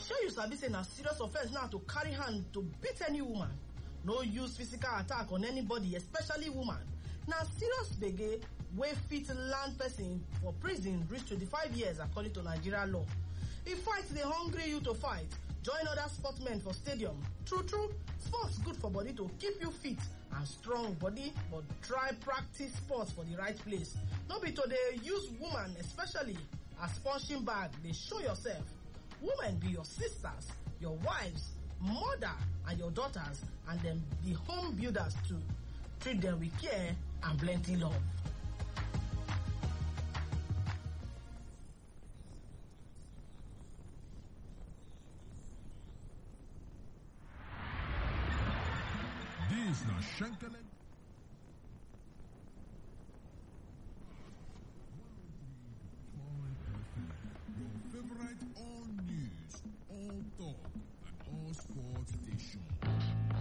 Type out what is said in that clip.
Shey you sabi say na serious offense now to carry hand to beat any woman. No use physical attack on anybody, especially woman. Na serious gbege wey fit land person for prison reach 25 years according to Nigeria law. If fight dey hungry you to fight, join other sportsmen for stadium. True, sports good for body to keep you fit and strong body, but try practice sports for the right place. No be to dey use woman, especially as punching bag, dey show yourself. Women be your sisters, your wives, mother and your daughters, and dem be home builders too. Treat them with care and plenty love. This na Shankele. Your favorite all news, all talk, and all sports station.